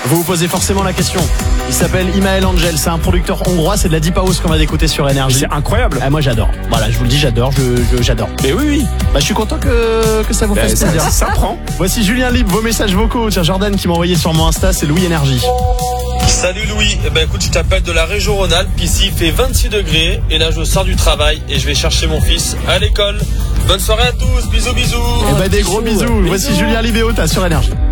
Vous vous posez forcément la question. Il s'appelle Imael Angel, c'est un producteur hongrois, c'est de la deep house qu'on va d'écouter sur Énergie. C'est incroyable. Moi j'adore. Voilà, je vous le dis, j'adore, j'adore. Mais oui. Je suis content que ça vous fasse plaisir. Ça prend. Voici Julien Libre, vos messages vocaux. Tiens, Jordan qui m'a envoyé sur mon Insta, c'est Louis Énergie. Salut Louis, écoute, je t'appelle de la région Rhône-Alpes. Ici il fait 26 degrés et là je sors du travail et je vais chercher mon fils à l'école. Bonne soirée à tous, bisous. Des gros bisous. Voici Julien Libéota sur Énergie.